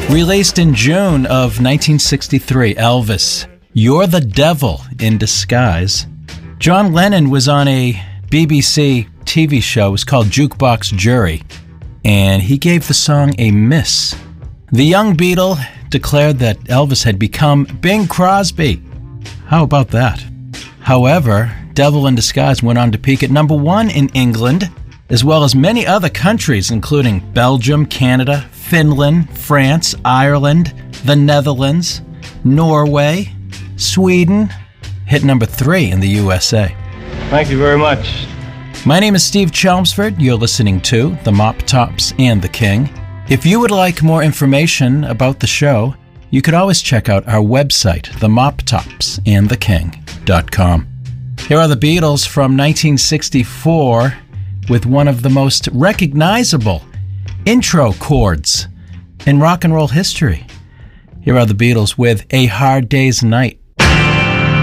Released in June of 1963, Elvis, You're the Devil in Disguise. John Lennon was on a BBC TV show. It was called Jukebox Jury, and he gave the song a miss. The young Beatle declared that Elvis had become Bing Crosby. How about that? However, Devil in Disguise went on to peak at number 1 in England, as well as many other countries, including Belgium, Canada, Finland, France, Ireland, the Netherlands, Norway, Sweden. Hit number 3 in the USA. Thank you very much. My name is Steve Chelmsford. You're listening to The Mop Tops and the King. If you would like more information about the show, you could always check out our website, themoptopsandtheking.com. Here are the Beatles from 1964 with one of the most recognizable intro chords in rock and roll history. Here are the Beatles with A Hard Day's Night.